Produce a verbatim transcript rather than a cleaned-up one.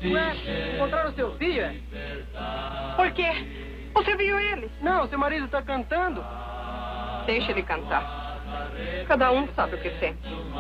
Ué, encontraram seu filho, é? Por quê? Você viu ele? Não, seu marido está cantando. Deixa ele cantar. Cada um sabe o que sente.